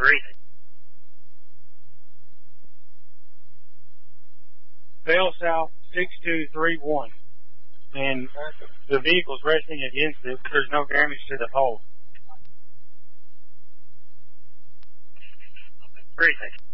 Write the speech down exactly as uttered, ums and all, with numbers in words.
Three. Bell South six two three one. And the vehicle's resting against it. There's no damage to the hull. Three.